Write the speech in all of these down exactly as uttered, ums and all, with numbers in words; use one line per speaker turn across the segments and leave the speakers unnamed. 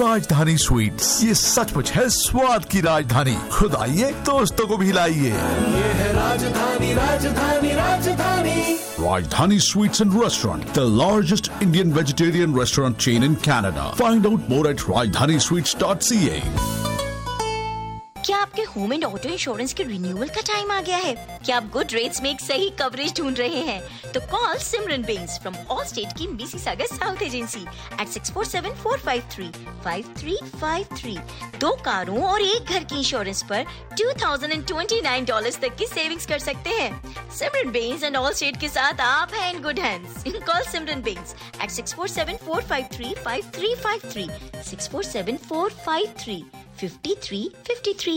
राजधानी स्वीट्स, ये सचमुच है स्वाद की राजधानी। खुद आइए, दोस्तों को भी लाइए।
ये है राजधानी, राजधानी, राजधानी।
Rajdhani Sweets and Restaurant, the largest Indian vegetarian restaurant chain in Canada. Find out more at rajdhani sweets dot c a.
क्या आपके होम एंड ऑटो इंश्योरेंस के रिन्यूअल का टाइम आ गया है? क्या आप गुड रेट्स में एक सही कवरेज ढूंढ रहे हैं? तो call Simran Benz from all state की Mississauga south agency eight six four seven four five three five three five three. दो कारों और एक घर की इंश्योरेंस पर two thousand twenty nine dollars तक की सेविंग्स कर सकते हैं। सिमरन बेंस एंड ऑल स्टेट के साथ आप हैं in good hands. Call Simran Benz eight six four seven four five three five three five three six four seven four five three fifty three fifty three.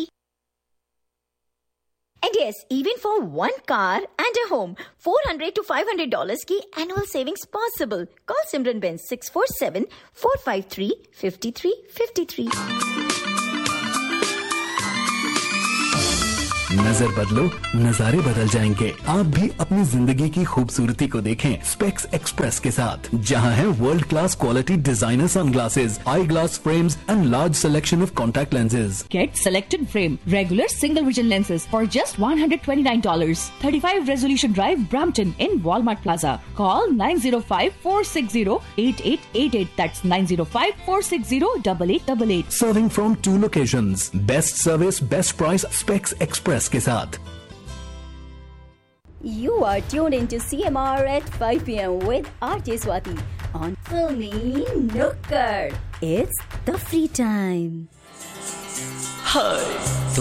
And yes, even for one car and a home, four hundred to five hundred dollars की annual savings possible. Call Simran Benz six four seven four five three five three five three.
नजर बदलो, नजारे बदल जाएंगे। आप भी अपनी जिंदगी की खूबसूरती को देखें स्पेक्स एक्सप्रेस के साथ, जहां है world class quality designer sunglasses, I glass frames and large selection of contact lenses.
Get selected frame, regular single vision lenses for just one hundred twenty-nine dollars. thirty-five Resolution Drive, Brampton in Walmart Plaza. Call nine zero five four six zero eight eight eight eight. That's nine zero five four six zero eight eight eight eight.
Serving from two locations. Best service, best price, Specs Express के साथ।
You are tuned into C M R at five p m with R J Swati on Filmy Nukkad. It's the free time.
Hi.